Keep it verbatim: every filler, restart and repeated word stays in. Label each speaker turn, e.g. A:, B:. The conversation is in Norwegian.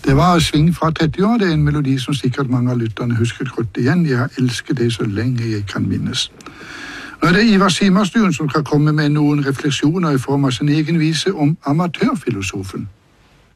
A: Det var Sving fra trettiåra, det er en melodi som sikkert mange av lytterne husker godt igjen. Jeg har elsket det så lenge jeg kan minnes. Nå er det Ivar Simerstuen som skal komme med noen refleksjoner i form av sin egen vise om amatørfilosofen.